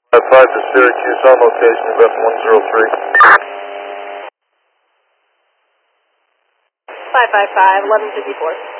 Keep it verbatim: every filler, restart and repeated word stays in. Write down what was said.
five to Syracuse on location, West one zero three. five five five, eleven fifty-four.